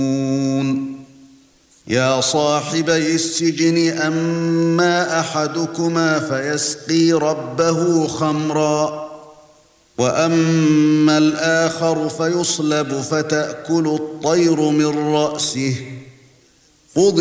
يا صاحبي السجن أما أحدكما فيسقي ربه خمرا وأما الآخر فيصلب فتأكل الطير من رأسه قضي